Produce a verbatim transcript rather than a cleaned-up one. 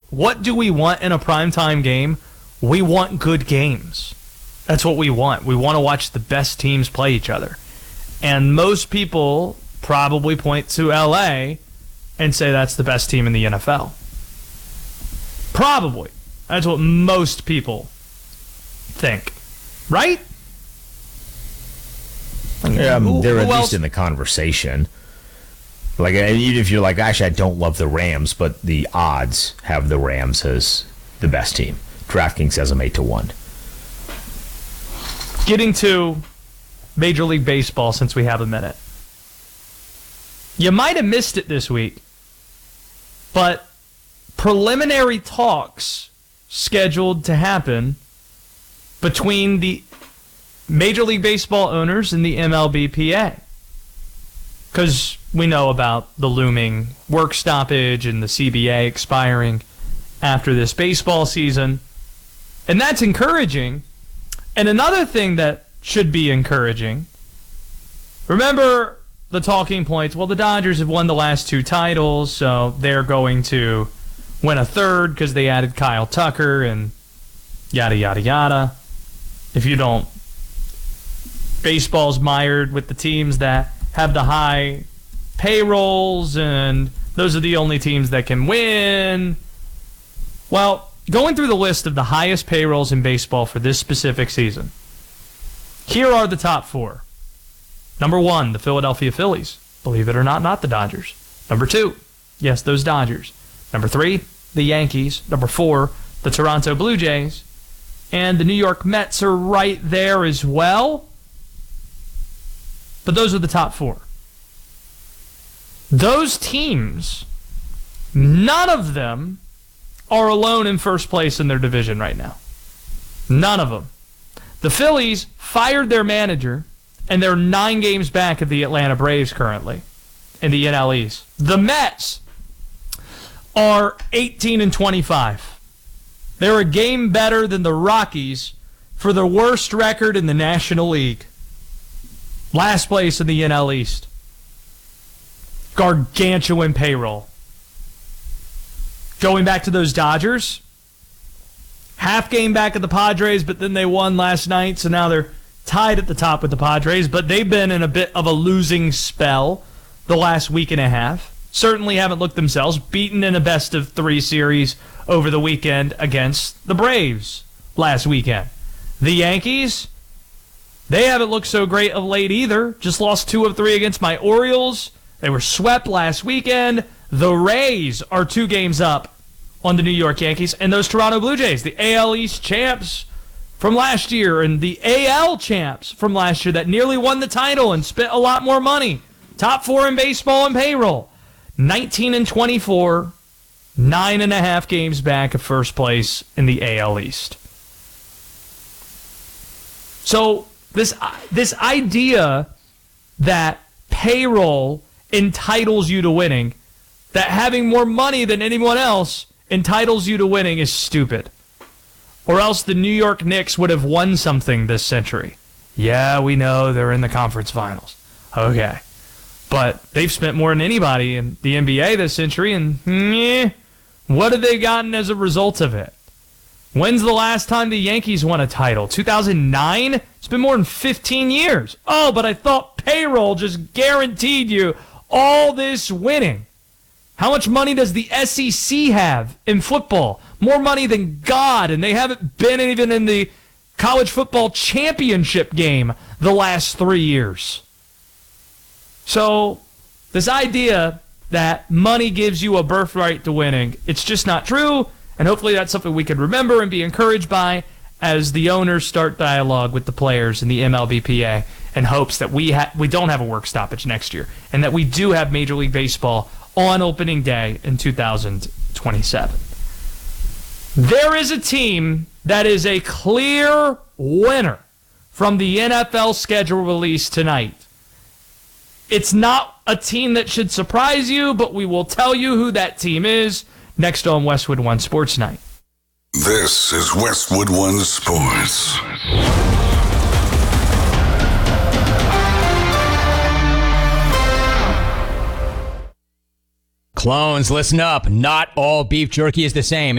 what do we want in a primetime game? We want good games. That's what we want. We want to watch the best teams play each other. And most people probably point to L A and say that's the best team in the N F L. Probably. That's what most people think. Right? Um, who, they're who at else? least in the conversation. Like, even if you're like, actually, I don't love the Rams, but the odds have the Rams as the best team. DraftKings has them eight to one. Getting to Major League Baseball since we have a minute. You might have missed it this week, but preliminary talks scheduled to happen between the Major League Baseball owners and the M L B P A. Because we know about the looming work stoppage and the C B A expiring after this baseball season. And that's encouraging. And another thing that should be encouraging, remember the talking points, well, the Dodgers have won the last two titles, so they're going to win a third because they added Kyle Tucker and yada, yada, yada. If you don't, baseball's mired with the teams that have the high payrolls, and those are the only teams that can win. Well, going through the list of the highest payrolls in baseball for this specific season, here are the top four. Number one, the Philadelphia Phillies. Believe it or not, not the Dodgers. Number two, yes, those Dodgers. Number three, the Yankees. Number four, the Toronto Blue Jays. And the New York Mets are right there as well. But those are the top four. Those teams, none of them are alone in first place in their division right now. None of them. The Phillies fired their manager, and they're nine games back of the Atlanta Braves currently in the N L East. The Mets are eighteen and twenty-five. They're a game better than the Rockies for the worst record in the National League. Last place in the N L East. Gargantuan payroll. Going back to those Dodgers, half game back at the Padres, but then they won last night, so now they're tied at the top with the Padres, but they've been in a bit of a losing spell the last week and a half. Certainly haven't looked themselves, beaten in a best of three series over the weekend against the Braves last weekend. The Yankees, they haven't looked so great of late either. Just lost two of three against my Orioles. They were swept last weekend. The Rays are two games up on the New York Yankees. And those Toronto Blue Jays, the A L East champs from last year and the A L champs from last year that nearly won the title and spent a lot more money. Top four in baseball and payroll. nineteen and twenty-four, nine and a half games back of first place in the A L East. So this this idea that payroll entitles you to winning, that having more money than anyone else entitles you to winning, is stupid. Or else the New York Knicks would have won something this century. Yeah, we know they're in the conference finals. Okay. But they've spent more than anybody in the N B A this century, and eh, what have they gotten as a result of it? When's the last time the Yankees won a title? two thousand nine? It's been more than fifteen years. Oh, but I thought payroll just guaranteed you all this winning. How much money does the S E C have in football? More money than God, and they haven't been even in the college football championship game the last three years. So this idea that money gives you a birthright to winning, it's just not true, and hopefully that's something we can remember and be encouraged by as the owners start dialogue with the players in the M L B P A in hopes that we ha- we don't have a work stoppage next year and that we do have Major League Baseball on opening day in two thousand twenty-seven. There is a team that is a clear winner from the N F L schedule release tonight. It's not a team that should surprise you, but we will tell you who that team is next on Westwood One Sports Night. This is Westwood One Sports. Clones, listen up. Not all beef jerky is the same.